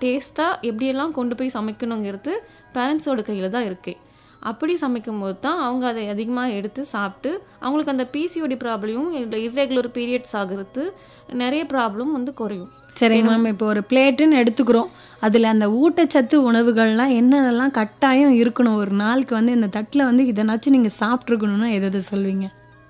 டேஸ்ட்டாக எப்படியெல்லாம் கொண்டு போய் சமைக்கணுங்கிறது பேரண்ட்ஸோட கையில் தான் இருக்குது. அப்படி சமைக்கும்போது தான் அவங்க அதை அதிகமாக எடுத்து சாப்பிட்டு அவங்களுக்கு அந்த பிசிஓடி ப்ராப்ளமும் இர்ரெகுலர் பீரியட்ஸ் ஆகிறது நிறைய ப்ராப்ளம் வந்து குறையும். சரிங்க மேம். இப்போ ஒரு பிளேட்டுன்னு எடுத்துக்கிறோம், அதில் அந்த ஊட்டச்சத்து உணவுகள்லாம் என்னென்னலாம் கட்டாயம் இருக்கணும்? ஒரு நாளுக்கு வந்து இந்த தட்டில் வந்து இதனாச்சும் நீங்கள் சாப்பிட்ருக்கணும்னா எதை சொல்வீங்க?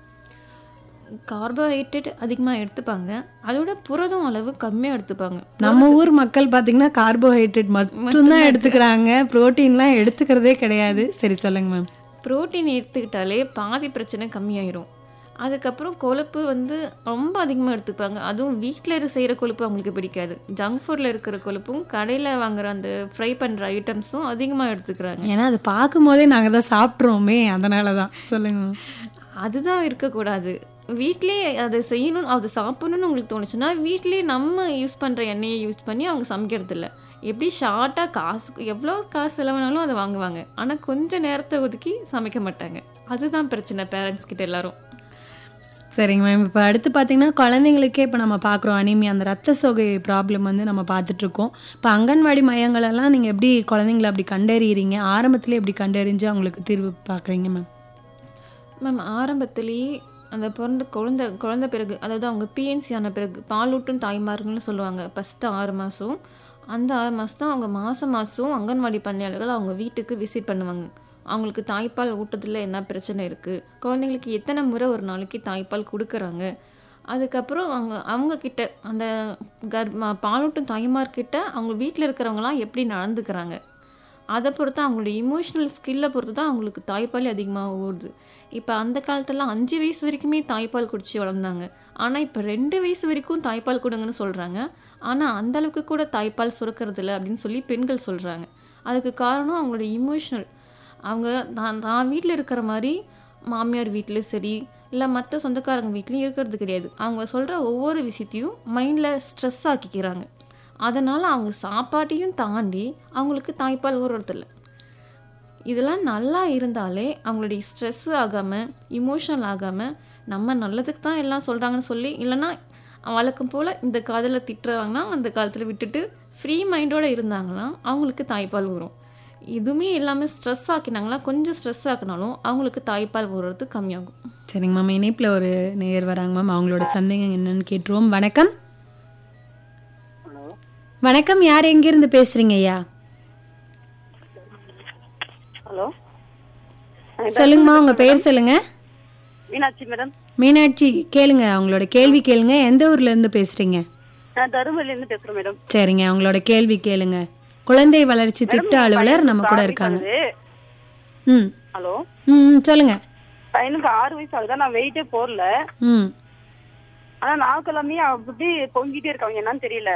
கார்போஹைட்ரேட் அதிகமாக எடுத்துப்பாங்க, அதோட புரதம் அளவு கம்மியாக எடுத்துப்பாங்க. நம்ம ஊர் மக்கள் பார்த்தீங்கன்னா கார்போஹைட்ரேட் மட்டும்தான் எடுத்துக்கிறாங்க, ப்ரோட்டீன்லாம் எடுத்துக்கிறதே கிடையாது. சரி சொல்லுங்க மேம். ப்ரோட்டீன் எடுத்துக்கிட்டாலே பாதி பிரச்சனை கம்மியாயிரும். அதுக்கப்புறம் கொழுப்பு வந்து ரொம்ப அதிகமாக எடுத்துப்பாங்க. அதுவும் வீட்டில் செய்கிற கொழுப்பு அவங்களுக்கு பிடிக்காது. ஜங்க் ஃபுட்டில் இருக்கிற கொழுப்பும் கடையில் வாங்குற அந்த ஃப்ரை பண்ணுற ஐட்டம்ஸும் அதிகமாக எடுத்துக்கிறாங்க. ஏன்னா அது பார்க்கும் போதே நாங்கள் தான் சாப்பிட்றோமே, அதனால தான். சொல்லுங்க. அதுதான் இருக்கக்கூடாது. வீட்லேயே அதை செய்யணும், அதை சாப்பிடணும்னு உங்களுக்கு தோணுச்சுன்னா வீட்லேயே நம்ம யூஸ் பண்ணுற எண்ணெயை யூஸ் பண்ணி அவங்க சமைக்கிறது இல்லை. எப்படி ஷார்ட்டாக காசு எவ்வளோ காசு செலவானாலும் அதை வாங்குவாங்க, ஆனால் கொஞ்சம் நேரத்தை ஒதுக்கி சமைக்க மாட்டாங்க. அதுதான் பிரச்சனை பேரண்ட்ஸ் கிட்ட எல்லாரும். சரிங்க மேம். இப்போ அடுத்து பார்த்தீங்கன்னா குழந்தைங்களுக்கே இப்போ நம்ம பார்க்குறோம் அனீமியா, அந்த ரத்த சோகை ப்ராப்ளம் வந்து நம்ம பார்த்துட்ருக்கோம். இப்போ அங்கன்வாடி மையங்களெல்லாம் நீங்கள் எப்படி குழந்தைங்களை அப்படி கண்டறிகிறீங்க? ஆரம்பத்துலேயே எப்படி கண்டறிஞ்சு அவங்களுக்கு தீர்வு பார்க்குறீங்க மேம்? மேம் ஆரம்பத்துலேயே அந்த குழந்தை பிறகு, அதாவது அவங்க பிஎன்சி ஆன பிறகு பாலூட்டும் தாய்மார்கள்னு சொல்லுவாங்க. ஃபஸ்ட்டு 6 மாதம், அந்த 6 மாதம் தான் அவங்க மாதம் அங்கன்வாடி பணியாளர்கள் அவங்க வீட்டுக்கு விசிட் பண்ணுவாங்க. அவங்களுக்கு தாய்ப்பால் ஊட்டத்தில் என்ன பிரச்சனை இருக்குது, குழந்தைங்களுக்கு எத்தனை முறை ஒரு நாளைக்கு தாய்ப்பால் கொடுக்குறாங்க, அதுக்கப்புறம் அவங்கக்கிட்ட அந்த பாலூட்டும் தாய்மார்கிட்ட அவங்க வீட்டில் இருக்கிறவங்களாம் எப்படி நடந்துக்கிறாங்க, அதை பொறுத்து அவங்களுடைய இமோஷனல் ஸ்கில்லை பொறுத்து தான் அவங்களுக்கு தாய்ப்பால் அதிகமாக ஓடுது. இப்போ அந்த காலத்தில் 5 வயசு வரைக்குமே தாய்ப்பால் குடிச்சு வளர்ந்தாங்க. ஆனால் இப்போ 2 வயசு வரைக்கும் தாய்ப்பால் கொடுங்கன்னு சொல்கிறாங்க. ஆனால் அந்தளவுக்கு கூட தாய்ப்பால் சுரக்கிறதில்ல அப்படின்னு சொல்லி பெண்கள் சொல்கிறாங்க. அதுக்கு காரணம் அவங்களோட இமோஷனல். அவங்க நான் வீட்டில் இருக்கிற மாதிரி மாமியார் வீட்டில் சரி இல்லை மற்ற சொந்தக்காரங்க வீட்லேயும் இருக்கிறது கிடையாது. அவங்க சொல்கிற ஒவ்வொரு விஷயத்தையும் மைண்டில் ஸ்ட்ரெஸ் ஆக்கிக்கிறாங்க. அதனால் அவங்க சாப்பாட்டையும் தாண்டி அவங்களுக்கு தாய்ப்பால் ஊறுறதில்ல. இதெல்லாம் நல்லா இருந்தாலே அவங்களுடைய ஸ்ட்ரெஸ் ஆகாமல் இமோஷனல் ஆகாமல் நம்ம நல்லதுக்கு தான் எல்லாம் சொல்கிறாங்கன்னு சொல்லி, இல்லைன்னா வழக்கம் போல் இந்த காதில் திட்டுறாங்கன்னா அந்த காலத்தில் விட்டுட்டு ஃப்ரீ மைண்டோடு இருந்தாங்கன்னா அவங்களுக்கு தாய்ப்பால் ஊறும். இதுவுமே எல்லாமே ஸ்ட்ரெஸ் ஆக்கினாங்களா, கொஞ்சம் ஸ்ட்ரெஸ் ஆக்கினாலும் அவங்களுக்கு தாய்ப்பால் ஊறுறது கம்மியாகும். சரிங்க மேம். இணைப்பில் ஒரு நேயர் வராங்க மேம், அவங்களோட சந்தேகம் என்னன்னு கேட்டுருவோம். வணக்கம். வணக்கம், யார் எங்கிருந்து பேசுறீங்க ஐயா? ஹலோ, சொல்லுங்கம்மா, உங்க பேர் சொல்லுங்க. மீனாட்சி மேடம். மீனாட்சி, கேளுங்க, அவங்களோட கேள்வி கேளுங்க. எந்த ஊர்ல இருந்து பேசுறீங்க? நான் தருமபுரியில இருந்து பேசுறேன் மேடம். சரிங்க, அவங்களோட கேள்வி கேளுங்க. குழந்தை வளர்ச்சி திட்ட அலுவலர் நம்ம கூட இருக்காங்க. ஹலோ, சொல்லுங்க. பையனுக்கு 6 வயசு ஆகுதா, நான் வெயிட்டே போடல. ஆனா நாக்கெல்லாமே அப்படி பொங்கிட்டே இருக்காங்க, என்னன்னு தெரியல.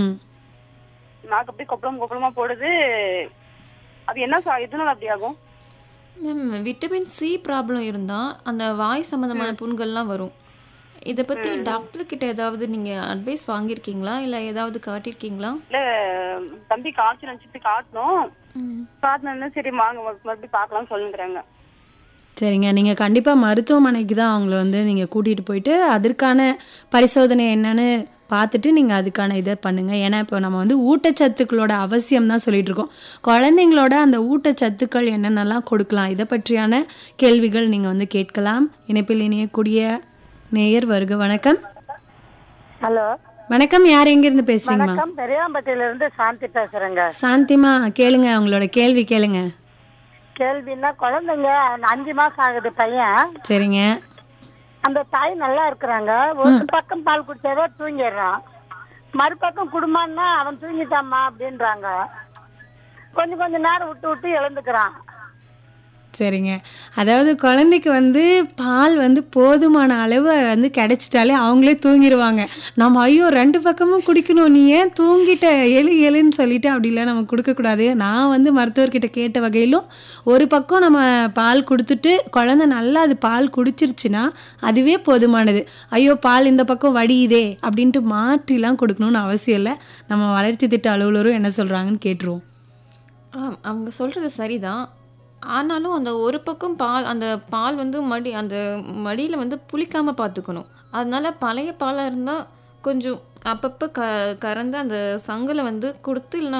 நாக்கு அப்படியே கொப்பளமா போடுது. அது என்ன இதனால அப்படி ஆகும்? மேம் விட்டமின் சி ப்ராப்ளம் இருந்தால் அந்த வாய் சம்மந்தமான புண்கள்லாம் வரும். இதை பற்றி டாக்டர்கிட்ட ஏதாவது நீங்கள் அட்வைஸ் வாங்கியிருக்கீங்களா, இல்லை ஏதாவது காட்டியிருக்கீங்களா? இல்லை, தம்பி காய்ச்சல் நினச்சிட்டு காட்டினோன்னா சரி வாங்க மறுபடியும் பார்க்கலாம்னு சொல்லுங்கிறாங்க. சரிங்க, நீங்கள் கண்டிப்பாக மருத்துவமனைக்கு தான் அவங்கள வந்து நீங்கள் கூட்டிகிட்டு போயிட்டு அதற்கான பரிசோதனை என்னன்னு பார்த்துட்டு நீங்கள் அதுக்கான இதை பண்ணுங்கள். ஏன்னா இப்போ நம்ம வந்து ஊட்டச்சத்துக்களோட அவசியம் தான் சொல்லிட்டு இருக்கோம். குழந்தைங்களோட அந்த ஊட்டச்சத்துக்கள் என்னென்னலாம் கொடுக்கலாம், இதை பற்றியான கேள்விகள் நீங்கள் வந்து கேட்கலாம். இணைப்பில் இணையக்கூடிய நேயர் வருக. வணக்கம். ஹலோ, வணக்கம், யார் எங்கிருந்து பேசுறீங்கம்மா? வணக்கம், பெரியாம்பட்டியில இருந்து சாந்தி பேசுறேங்க. சாந்திமா, கேளுங்க, அவங்களோட கேள்வி கேளுங்க. கேள்வின்னா, குழந்தைங்க 5 மாசம் ஆகுது பையன். சரிங்க. அந்த தாய் நல்லா இருக்கிறாங்க. ஒரு பக்கம் பால் குடிச்சாவே தூங்கிடுறான், மறுபக்கம் குடும்பம்னா அவன் தூங்கிட்டாமா அப்படின்றாங்க. கொஞ்சம் நேரம் விட்டு எழுந்துக்கிறான். சரிங்க, அதாவது குழந்தைக்கு வந்து பால் வந்து போதுமான அளவு வந்து கிடைச்சிட்டாலே அவங்களே தூங்கிடுவாங்க. நம்ம ஐயோ 2 பக்கமும் குடிக்கணும், நீ ஏன் தூங்கிட்ட, எழுன்னு சொல்லிட்டு அப்படிலாம் நம்ம கொடுக்கக்கூடாது. நான் வந்து மருத்துவர்கிட்ட கேட்ட வகையிலும் ஒரு பக்கம் நம்ம பால் கொடுத்துட்டு குழந்தை நல்லா அது பால் குடிச்சிருச்சுன்னா அதுவே போதுமானது. ஐயோ பால் இந்த பக்கம் வடியுதே அப்படின்ட்டு மாற்றிலாம் கொடுக்கணும்னு அவசியம் இல்லை. நம்ம வளர்ச்சி திட்ட அலுவலரும் என்ன சொல்கிறாங்கன்னு கேட்டுருவோம். அவங்க சொல்கிறது சரிதான். ஆனாலும் அந்த ஒரு பக்கம் அந்த பால் வந்து அந்த மடியில் வந்து புளிக்காமல் பார்த்துக்கணும். அதனால பழைய பாலாக இருந்தால் கொஞ்சம் அப்பப்போ கறந்து அந்த சங்கலை வந்து கொடுத்து, இல்லைனா